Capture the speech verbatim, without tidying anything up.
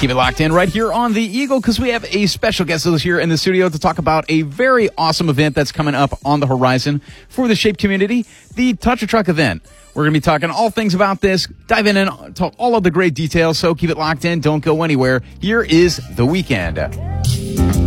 Keep it locked in right here on The Eagle because we have a special guest who's here in the studio to talk about a very awesome event that's coming up on the horizon for the Shape community, the Touch a Truck event. We're going to be talking all things about this, diving in to all of the great details, so keep it locked in. Don't go anywhere. Here is The Weeknd.